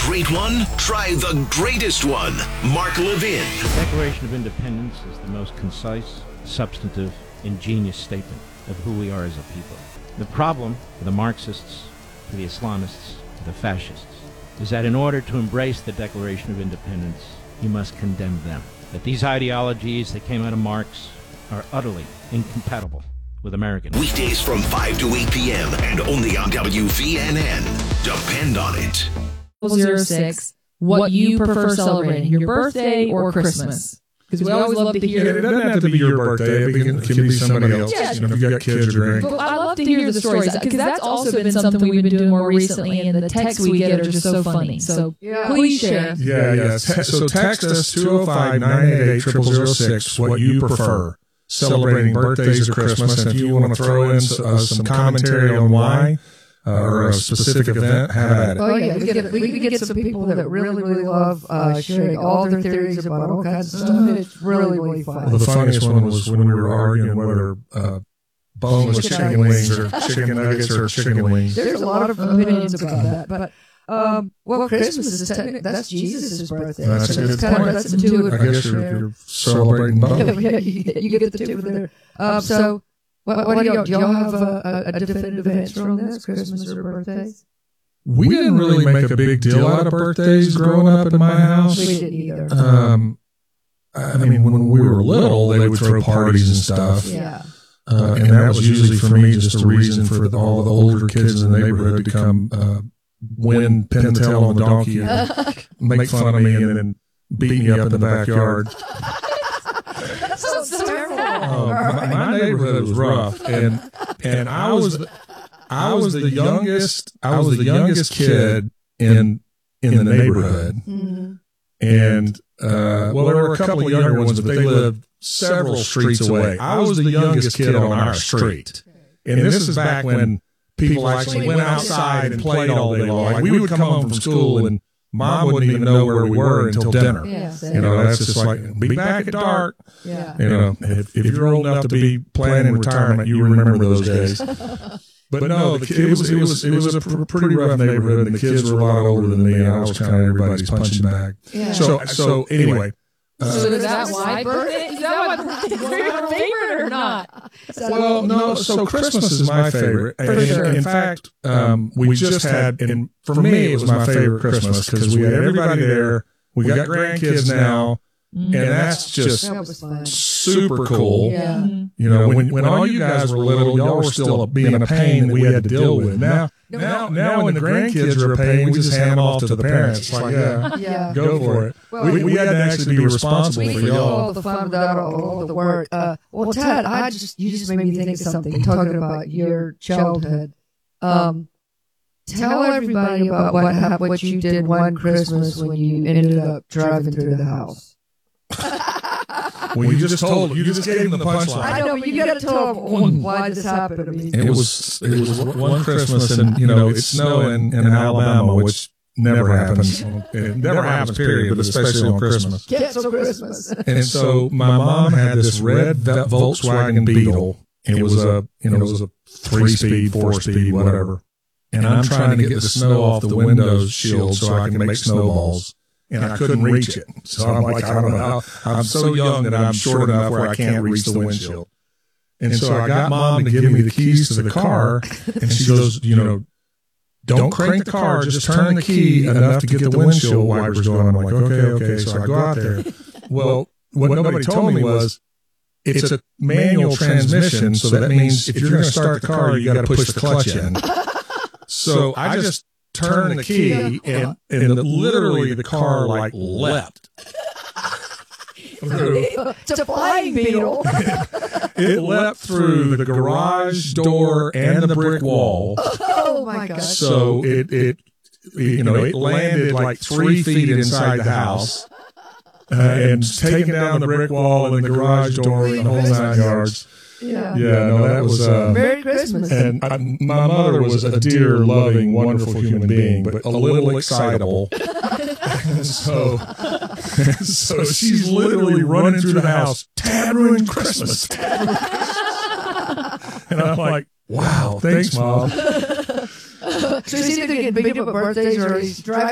great one? Try the greatest one. Mark Levin. The Declaration of Independence is the most concise, substantive, ingenious statement of who we are as a people. The problem for the Marxists, for the Islamists, for the fascists, is that in order to embrace the Declaration of Independence, you must condemn them. That these ideologies that came out of Marx are utterly incompatible with Americans. Weekdays from 5 to 8 p.m. and only on WVNN. Depend on it. 06, what you prefer celebrating, your birthday or Christmas? Because we always love to hear. It doesn't have to be your birthday. It can be somebody else. Yeah. You know, if you got kids or drink. But I love to hear the stories, because that's also been something we've been doing more recently, and the texts we get are just so funny. So please share. Yeah. So text us 205-988-0006 what you prefer, celebrating birthdays or Christmas. And if you want to throw in some commentary on why, or a specific event, have at it. Oh, yeah. We could get some people that really love sharing all their theories about all kinds of stuff. It's really fun. Well, the funniest one was when we were arguing whether boneless chicken wings or chicken nuggets or chicken wings. There's a lot of opinions about that. But, well, Christmas is technically, that's Jesus' birthday. That's so a it's good kind of, point. that's the two of I guess you're celebrating both. you get the two there. So, what do y'all have a definitive answer on this, Christmas or birthdays? We didn't really make a big deal out of birthdays growing up in my house. We didn't either. I mean, when we were little, they would throw parties and stuff. Yeah. And that was usually for me just a reason for all the older kids in the neighborhood to come win pin the tail on the donkey and make fun of me and then beat me up in the backyard. That sounds terrible. My neighborhood was rough, and I was the youngest kid in the neighborhood. Mm-hmm. And well, there were a couple of younger ones, but they lived several streets away. I was the youngest kid on our street, and this is back when people actually went outside and played all day long. Like, we would come home from school and Mom wouldn't even know where we were until dinner. Yeah, you know, that's just like, be back at dark. Yeah. You know, if you're old enough to be planning retirement, you remember those days. But no, it was a pretty rough neighborhood, and the kids were a lot older than me, and I was kind of everybody's punching bag. Yeah. So anyway. So is that why birthday? Is that why birthday is your favorite or not? Well, no. So Christmas is my favorite. In fact, we just had, and for me, it was my favorite Christmas because we had everybody there. We got grandkids now, and that's just super cool. Yeah. You know, when all you guys were little, y'all were still being a pain that we had to deal with. Now when the grandkids are a pain, we just hand them off to the parents. Like, Yeah. go for it. Well, we had to actually be responsible for We y'all. all the fun without all the work. Well, Ted, you just made me think of something talking about your childhood. Tell everybody about what you did one Christmas when you ended up driving through the house. Well, you just told them. You just gave them the punchline. I know, but you got to tell them why this happened. I mean, It was one Christmas, and you know, it's snowing in Alabama, which never happens. It never happens, period, but especially on Christmas. cancel Christmas. And so my mom had this red Volkswagen Beetle. It was a 3-speed, 4-speed, whatever. And I'm trying to get the snow off the window shield so I can make snowballs. And I couldn't reach it. So I'm like, I don't know how. I'm so young that I'm short enough where I can't reach the windshield. And so I got Mom to give me the keys to the car. And she goes, you know, don't crank the car, just turn the key enough to get the windshield wipers going. I'm like, okay. So I go out there. Well, what nobody told me was it's a manual transmission. So that means if you're going to start the car, you got to push the clutch in. So I just turned the key, and literally the car like leapt. It's a flying beetle. It leapt through the garage door and the brick wall. Oh my gosh! So it landed like 3 feet inside the house, and taken down the brick wall and the garage door and the whole 9 yards. Yeah. No, that was Merry Christmas. And my mother was a dear, loving, wonderful human being, but a little excitable. so she's literally running through the house. Tad ruined Christmas. And I'm like, wow, thanks, Mom. So he's either getting beat up at birthdays or he's driving